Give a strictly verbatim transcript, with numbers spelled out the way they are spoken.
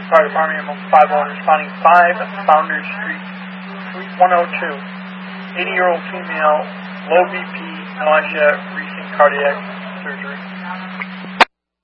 Fire Department, Ambulance five one, responding five Founders Street, Suite one oh two. eighty-year-old female, low B P, nausea, recent cardiac surgery.